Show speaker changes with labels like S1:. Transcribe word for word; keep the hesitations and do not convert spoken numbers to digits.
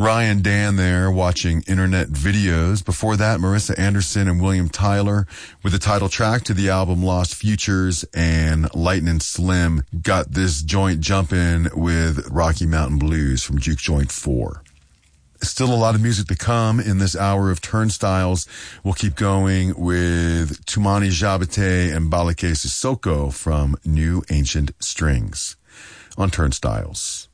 S1: Ryan Dan there watching internet videos. Before that, Marissa Anderson and William Tyler with the title track to the album Lost Futures, and Lightning Slim got this joint jumping with Rocky Mountain Blues from Juke Joint four. Still a lot of music to come in this hour of Turnstiles. We'll keep going with Tumani Jabate and Balake Sissoko from New Ancient Strings on Turnstiles.